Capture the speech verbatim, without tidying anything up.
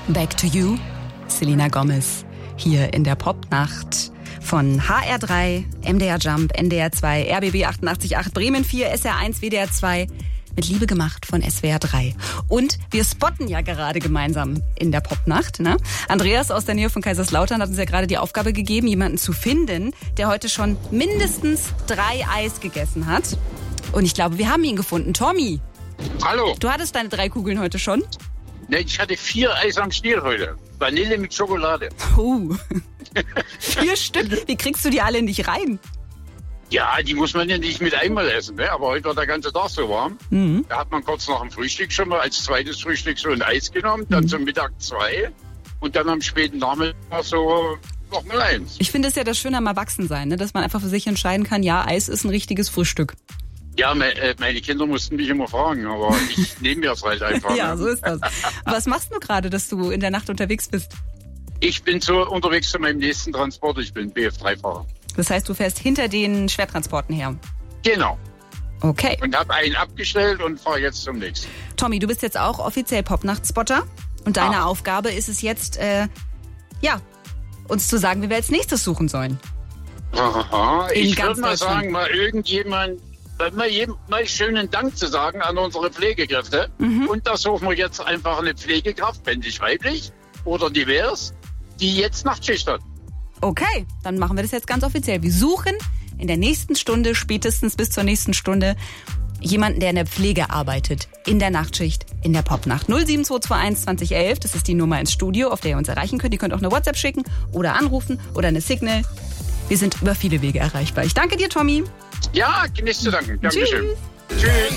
Back to You, Selena Gomez, hier in der Popnacht von H R drei, M D R Jump, N D R zwei, R B B achtundachtzig Komma acht, Bremen vier, S R eins, W D R zwei, mit Liebe gemacht von S W R drei. Und wir spotten ja gerade gemeinsam in der Popnacht. Ne? Andreas aus der Nähe von Kaiserslautern hat uns ja gerade die Aufgabe gegeben, jemanden zu finden, der heute schon mindestens drei Eis gegessen hat. Und ich glaube, wir haben ihn gefunden. Tommy. Hallo. Du hattest deine drei Kugeln heute schon? Ne, ich hatte vier Eis am Stiel heute. Vanille mit Schokolade. Oh. Vier Stück? Wie kriegst du die alle nicht rein? Ja, die muss man ja nicht mit einmal essen, ne? Aber heute war der ganze Tag so warm. Mhm. Da hat man kurz nach dem Frühstück schon mal als zweites Frühstück so ein Eis genommen, dann mhm. zum Mittag zwei und dann am späten Nachmittag so noch mal eins. Ich finde es ja das Schöne am Erwachsensein, ne? Dass man einfach für sich entscheiden kann, ja, Eis ist ein richtiges Frühstück. Ja, meine Kinder mussten mich immer fragen, aber ich nehme mir das halt einfach. Ja, so ist das. Was machst du gerade, dass du in der Nacht unterwegs bist? Ich bin so unterwegs zu meinem nächsten Transport. Ich bin B F drei Fahrer. Das heißt, du fährst hinter den Schwertransporten her? Genau. Okay. Und habe einen abgestellt und fahre jetzt zum nächsten. Tommy, du bist jetzt auch offiziell Popnacht-Spotter. Und deine ah. Aufgabe ist es jetzt, äh, ja, uns zu sagen, wie wir als nächstes suchen sollen. Aha, ich würde mal sagen, mal irgendjemand... Mal, jedem, mal schönen Dank zu sagen an unsere Pflegekräfte. Mhm. Und da suchen wir jetzt einfach eine Pflegekraft, männlich, weiblich oder divers, die jetzt Nachtschicht hat. Okay, dann machen wir das jetzt ganz offiziell. Wir suchen in der nächsten Stunde, spätestens bis zur nächsten Stunde, jemanden, der in der Pflege arbeitet, in der Nachtschicht, in der Popnacht. null sieben zwei zwei eins zwanzig elf, das ist die Nummer ins Studio, auf der ihr uns erreichen könnt. Ihr könnt auch eine WhatsApp schicken oder anrufen oder eine Signal. Wir sind über viele Wege erreichbar. Ich danke dir, Tommy. Ja, nicht zu danken. Dankeschön. Tschüss. Tschüss.